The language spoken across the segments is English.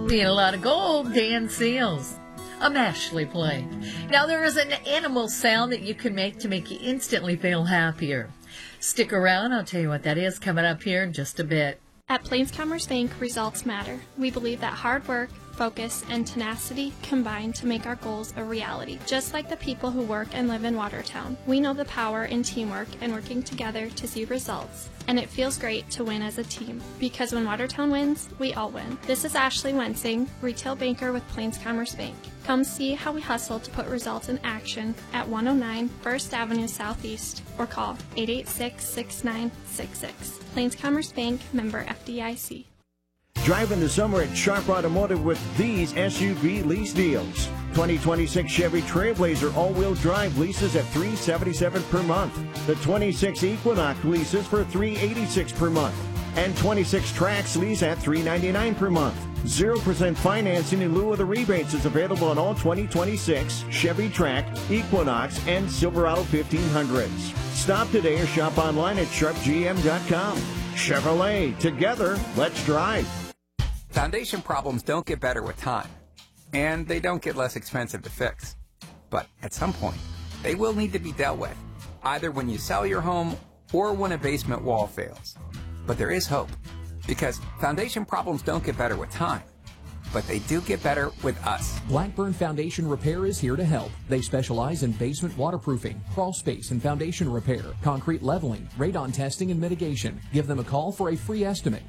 Being a lot of gold, Dan Seals. A Ashley play. Now there is an animal sound that you can make to make you instantly feel happier. Stick around, I'll tell you what that is coming up here in just a bit. At Plains Commerce Bank, results matter. We believe that hard work, focus, and tenacity combine to make our goals a reality. Just like the people who work and live in Watertown, we know the power in teamwork and working together to see results. And it feels great to win as a team, because when Watertown wins, we all win. This is Ashley Wensing, retail banker with Plains Commerce Bank. Come see how we hustle to put results in action at 109 First Avenue Southeast or call 886-6966. Plains Commerce Bank, member FDIC. Drive in the summer at Sharp Automotive with these SUV lease deals. 2026 Chevy Trailblazer all-wheel drive leases at $377 per month. The 26 Equinox leases for $386 per month. And 26 Trax lease at $399 per month. 0% financing in lieu of the rebates is available on all 2026 Chevy Trax, Equinox, and Silverado 1500s. Stop today or shop online at sharpgm.com. Chevrolet, together, let's drive. Foundation problems don't get better with time, and they don't get less expensive to fix. But at some point, they will need to be dealt with, either when you sell your home or when a basement wall fails. But there is hope, because foundation problems don't get better with time, but they do get better with us. Blackburn Foundation Repair is here to help. They specialize in basement waterproofing, crawl space and foundation repair, concrete leveling, radon testing and mitigation. Give them a call for a free estimate.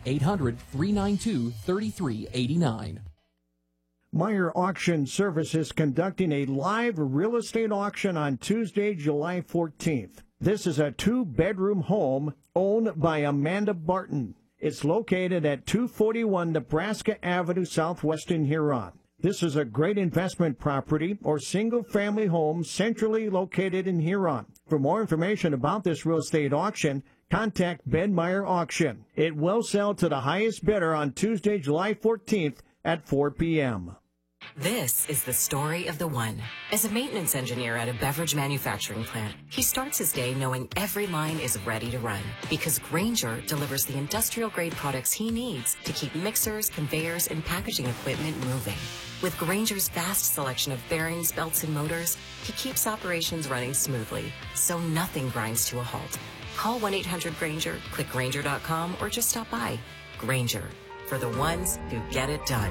800-392-3389. Meyer Auction Service is conducting a live real estate auction on Tuesday, July 14th. This is a 2-bedroom home owned by Amanda Barton. It's located at 241 Nebraska Avenue, southwestern Huron. This is a great investment property or single-family home centrally located in Huron. For more information about this real estate auction, contact Ben Meyer Auction. It will sell to the highest bidder on Tuesday, July 14th at 4 p.m. This is the story of the one. As a maintenance engineer at a beverage manufacturing plant, he starts his day knowing every line is ready to run because Grainger delivers the industrial-grade products he needs to keep mixers, conveyors, and packaging equipment moving. With Grainger's vast selection of bearings, belts, and motors, he keeps operations running smoothly, so nothing grinds to a halt. Call 1-800-GRAINGER, click Grainger.com, or just stop by. Grainger, for the ones who get it done.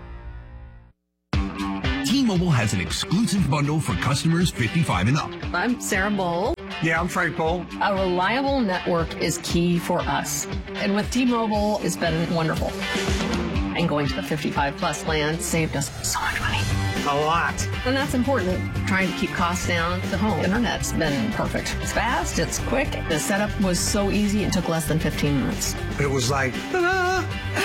T-Mobile has an exclusive bundle for customers 55 and up. I'm Sarah Bowl. Yeah, I'm Frank Bowl. A reliable network is key for us. And with T-Mobile, it's been wonderful. And going to the 55-plus plan saved us so much money. A lot. And that's important. Trying to keep costs down. The home internet's been perfect. It's fast, it's quick. The setup was so easy, it took less than 15 minutes. It was like, ta-da!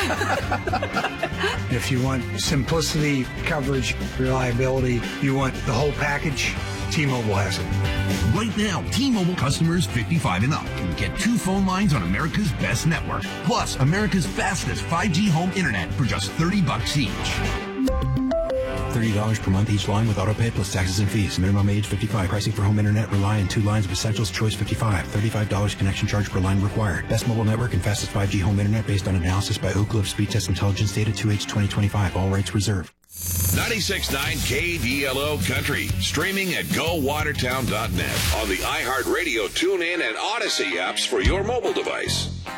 If you want simplicity, coverage, reliability, you want the whole package, T-Mobile has it. Right now, T-Mobile customers 55 and up can get 2 phone lines on America's best network, plus America's fastest 5G home internet for just $30 each. $30 per month each line with autopay plus taxes and fees. Minimum age 55. Pricing for home internet rely on 2 lines of Essentials Choice 55. $35 connection charge per line required. Best mobile network and fastest 5G home internet based on analysis by Oak Grove Speed Test Intelligence data 2H 2025. All rights reserved. 96.9 KDLO Country. Streaming at GoWatertown.net. On the iHeartRadio TuneIn and Odyssey apps for your mobile device.